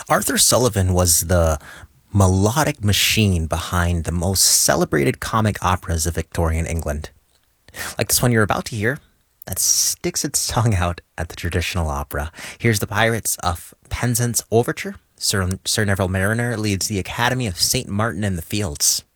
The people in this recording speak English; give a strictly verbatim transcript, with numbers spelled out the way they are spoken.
Arthur Sullivan was the melodic machine behind the most celebrated comic operas of Victorian England. Like this one you're about to hear, that sticks its tongue out at the traditional opera. Here's the Pirates of Penzance Overture. Sir, Sir Neville Mariner leads the Academy of Saint Martin in the Fields.